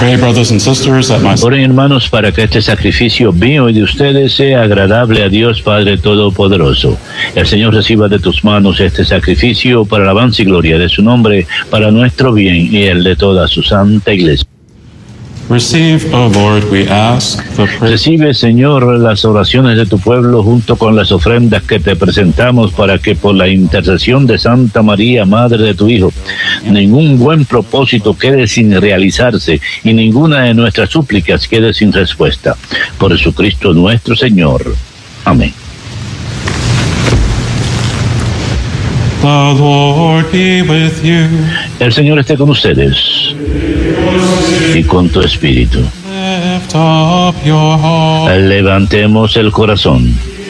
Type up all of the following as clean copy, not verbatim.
Pray, brothers and sisters, that my Oren, hermanos, para que este sacrificio mío y de ustedes sea agradable a Dios Padre Todopoderoso. El Señor reciba de tus manos este sacrificio para alabanza y gloria de su nombre, para nuestro bien y el de toda su santa iglesia. receive, O Lord, we ask, the praise Recibe, Señor, las oraciones de tu pueblo junto con las ofrendas que te presentamos para que por la intercesión de Santa María, Madre de tu Hijo, ningún buen propósito quede sin realizarse y ninguna de nuestras súplicas quede sin respuesta. Por Jesucristo nuestro Señor. Amén. The Lord be with you. El Señor esté con ustedes y con tu espíritu. Lift up your heart. Levantemos el corazón.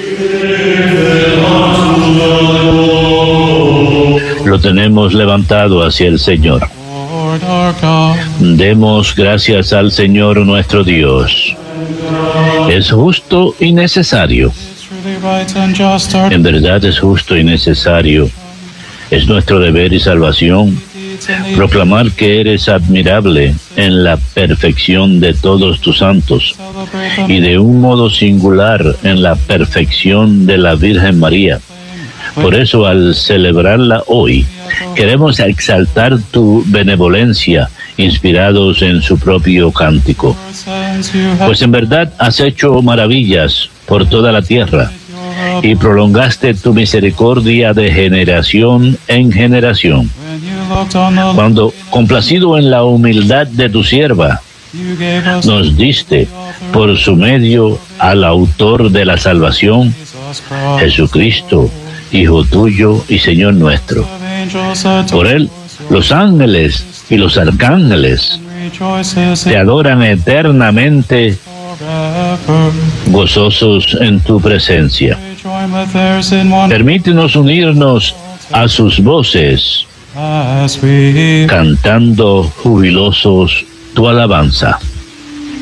Lo tenemos levantado hacia el Señor. Lord our God, Demos gracias al Señor nuestro Dios. Es justo y necesario. it's truly right and just our En verdad es justo y necesario. Es nuestro deber y salvación deeds and the proclamar que eres admirable en la perfección de todos tus santos celebrate y de un modo singular en la perfección de la Virgen María. Por eso, al celebrarla hoy, queremos exaltar tu benevolencia, inspirados en su propio cántico. sins you have Pues en verdad has hecho maravillas por toda la tierra y prolongaste tu misericordia de generación en generación. when you looked on the Cuando, complacido en la humildad de tu sierva, you gave us nos diste por su medio al autor de la salvación, Jesus Christ. Jesucristo, Hijo tuyo y Señor nuestro. Of angels said to Por él, los ángeles y los arcángeles rejoices te in adoran eternamente, forever. gozosos en tu presencia. They join with theirs in one Permítenos unirnos a sus voces, as we cantando jubilosos tu alabanza.